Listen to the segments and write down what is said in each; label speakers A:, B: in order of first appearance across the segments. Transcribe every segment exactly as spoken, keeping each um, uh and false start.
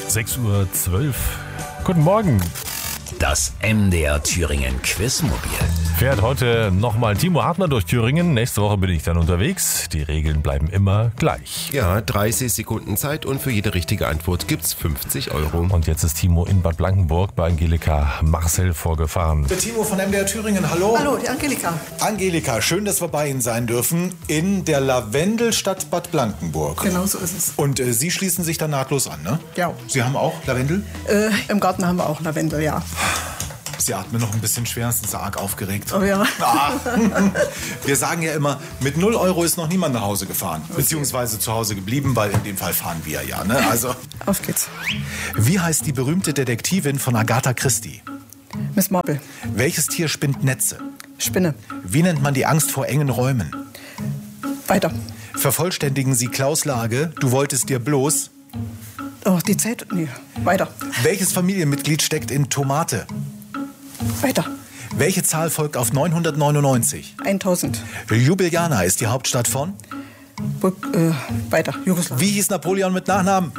A: sechs Uhr zwölf. Guten Morgen.
B: Das M D R Thüringen Quizmobil.
A: Fährt heute nochmal Timo Hartner durch Thüringen. Nächste Woche bin ich dann unterwegs. Die Regeln bleiben immer gleich.
C: Ja, dreißig Sekunden Zeit und für jede richtige Antwort gibt's fünfzig Euro.
A: Und jetzt ist Timo in Bad Blankenburg bei Angelika Marcel vorgefahren.
D: Der Timo von M D R Thüringen, hallo.
E: Hallo, die Angelika.
D: Angelika, schön, dass wir bei Ihnen sein dürfen in der Lavendelstadt Bad Blankenburg.
E: Genau so ist es.
D: Und äh, Sie schließen sich da nahtlos an, ne?
E: Ja.
D: Sie haben auch Lavendel?
E: Äh, Im Garten haben wir auch Lavendel, ja.
D: Sie atmen noch ein bisschen schwer, sind Sie arg aufgeregt.
E: Oh ja.
D: Ah. Wir sagen ja immer, mit null Euro ist noch niemand nach Hause gefahren. Okay. Beziehungsweise zu Hause geblieben, weil in dem Fall fahren wir ja. Ne? Also,
E: auf geht's.
D: Wie heißt die berühmte Detektivin von Agatha Christie?
E: Miss Marple.
D: Welches Tier spinnt Netze?
E: Spinne.
D: Wie nennt man die Angst vor engen Räumen?
E: Weiter.
D: Vervollständigen Sie Klaus Lage, du wolltest dir bloß...
E: Oh, die Zeit... Nee, weiter.
D: Welches Familienmitglied steckt in Tomate?
E: Weiter.
D: Welche Zahl folgt auf neunhundertneunundneunzig?
E: tausend.
D: Ljubljana ist die Hauptstadt von?
E: Bul äh, weiter. Jugoslawien.
D: Wie hieß Napoleon mit Nachnamen?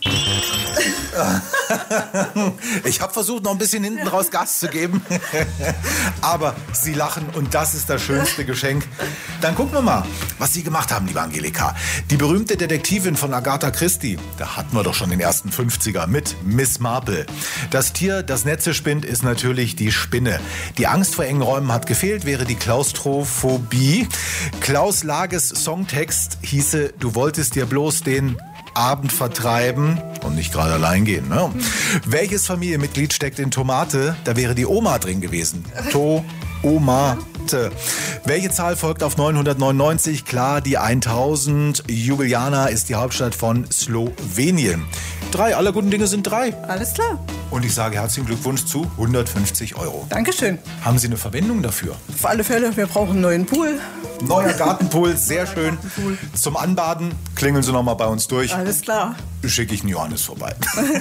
D: Ich habe versucht, noch ein bisschen hinten raus Gas zu geben. Aber Sie lachen und das ist das schönste Geschenk. Dann gucken wir mal, was Sie gemacht haben, liebe Angelika. Die berühmte Detektivin von Agatha Christie, da hatten wir doch schon den ersten fünfziger mit Miss Marple. Das Tier, das Netze spinnt, ist natürlich die Spinne. Die Angst vor engen Räumen hat gefehlt, wäre die Klaustrophobie. Klaus Lages Songtext hieße, du wolltest dir bloß den Abend vertreiben und nicht gerade allein gehen. Ne? Welches Familienmitglied steckt in Tomate? Da wäre die Oma drin gewesen. To, Oma. Welche Zahl folgt auf neunhundertneunundneunzig? Klar, die tausend. Ljubljana ist die Hauptstadt von Slowenien. Drei, aller guten Dinge sind drei.
E: Alles klar.
D: Und ich sage herzlichen Glückwunsch zu hundertfünfzig Euro.
E: Dankeschön.
D: Haben Sie eine Verwendung dafür?
E: Auf alle Fälle, wir brauchen einen neuen Pool.
D: Neuer Gartenpool, sehr schön. Zum Anbaden klingeln Sie noch mal bei uns durch.
E: Alles klar.
D: Schicke ich einen Johannes vorbei.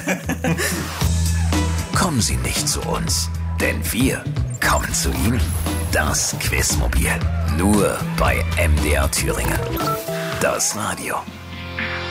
B: Kommen Sie nicht zu uns, denn wir kommen zu Ihnen. Das Quizmobil. Nur bei M D R Thüringen. Das Radio.